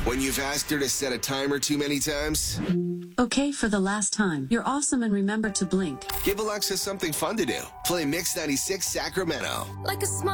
When you've asked her to set a timer too many times? Okay, for the last time. You're awesome and remember to blink. Give Alexa something fun to do. Play Mix 96 Sacramento. Like a smile.